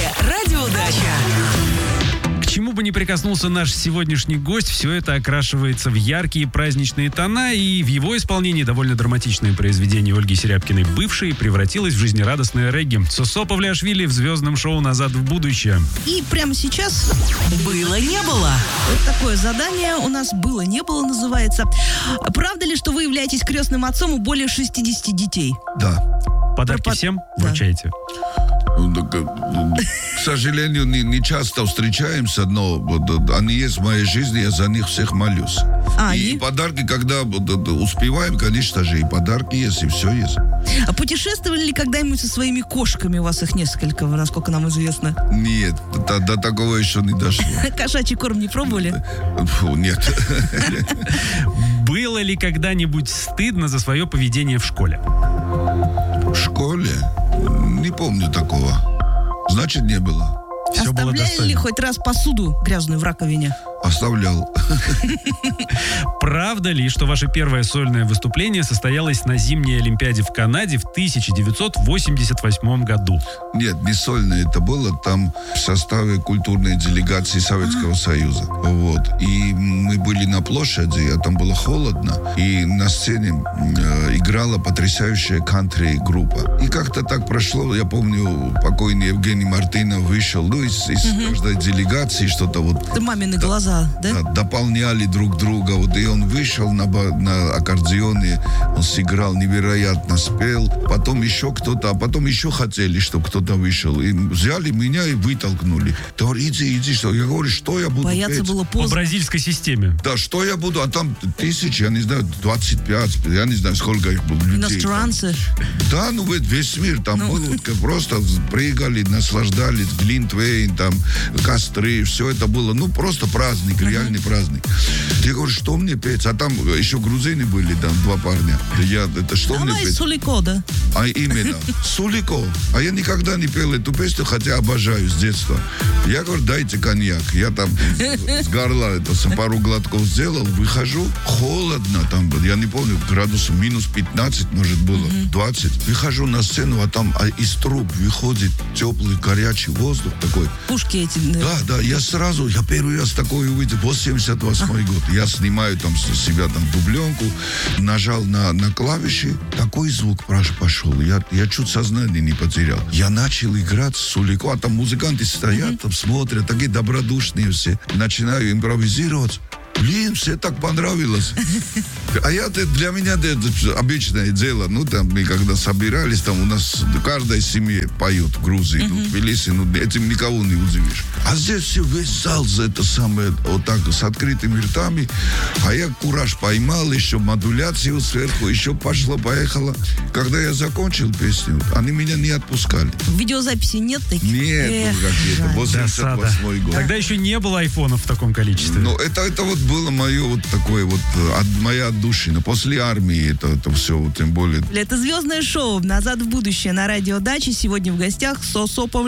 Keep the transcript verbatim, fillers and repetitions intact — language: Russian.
Радиодача. К чему бы ни прикоснулся наш сегодняшний гость, все это окрашивается в яркие праздничные тона, и в его исполнении довольно драматичное произведение Ольги Серябкиной «Бывший» превратилось в жизнерадостное регги. Сосо Павлиашвили в звездном шоу «Назад в будущее». И прямо сейчас... Было-не было. Вот такое задание у нас «Было-не было» называется. Правда ли, что вы являетесь крестным отцом у более шестидесяти детей? Да. Подарки Пропад- всем Да. вручаете? Ну, так, э, К сожалению, не, не часто встречаемся, но вот, э, они есть в моей жизни, я за них всех молюсь. А, и они? подарки, когда вот, э, успеваем, конечно же, и подарки есть, и все есть. А путешествовали ли когда-нибудь со своими кошками? У вас их несколько, насколько нам известно. Нет, до, до такого еще не дошло. Кошачий корм не пробовали? Фу, нет. Было ли когда-нибудь стыдно за свое поведение в школе? В школе? Не помню такого. Значит, не было. Все было Оставляли ли достойно. хоть раз посуду грязную в раковине? Оставлял. Правда ли, что ваше первое сольное выступление состоялось на зимней Олимпиаде в Канаде в тысяча девятьсот восемьдесят восьмом году? Нет, не сольное это было. Там в составе культурной делегации Советского Союза. Вот. И мы были на площади, а там было холодно. И на сцене э, играла потрясающая кантри-группа. И как-то так прошло. Я помню, покойный Евгений Мартынов вышел, ну, из, из каждой делегации что-то вот... Это мамины глаза, да? Да, дополняли друг друга. Вот и он вышел на, ба- на аккордеоне, он сыграл невероятно, спел. Потом еще кто-то, а потом еще хотели, чтобы кто-то вышел. И взяли меня и вытолкнули. Говорю, иди, иди, что? Я говорю, что я буду Бояться петь? было По поздно. бразильской системе. Да, что я буду? А там тысячи, я не знаю, двадцать пять, я не знаю, сколько их было людей. Иностранцы. Да, ну вот весь мир там Ну. был, вот, как просто прыгали, наслаждались, глинтвейн, там, костры, все это было, ну, просто праздник, реальный праздник. Я говорю, что мне петь? А там еще грузины были, там, два парня. Я, это что мне Давай петь? Сулико, да? А именно, Сулико. А я никогда не пел эту песню, хотя обожаю с детства. Я говорю, дайте коньяк. Я там с горла это, с пару глотков сделал, выхожу, холодно там, я не помню, градусов минус пятнадцать, может, было, двадцать. Выхожу на сцену, а там а из труб выходит теплый, горячий воздух такой. Пушки эти. да. Да, да, я сразу, я первый раз такой увидел, восемьдесят восьмой год. Я снимаю там с себя там дубленку, нажал на, на клавиши, такой звук прош- пошел. Я, я чуть сознание не потерял. Я начал играть с Сулико, а там музыканты стоят, там смотрят, такие добродушные все. Начинаю импровизировать. Блин, все так понравилось. А я, это для меня это обычное дело. Ну, там, мы когда собирались, там у нас в каждой семье поют в Грузии, ну, в Тбилиси, ну, этим никого не удивишь. А здесь все, весь зал за это самое, вот так, с открытыми ртами. А я кураж поймал, еще модуляцию сверху, еще пошло-поехало. Когда я закончил песню, они меня не отпускали. Видеозаписи нет таких? Нет, Эх, ну, какие-то, жаль. восемьдесят восьмой год. Тогда еще не было айфонов в таком количестве. Ну, это, это вот было мое вот такое вот, э, от- моя отдушина. После армии это, это все, вот, тем более. Это звездное шоу «Назад в будущее» на радиодаче. Сегодня в гостях Сосо Павлиашвили.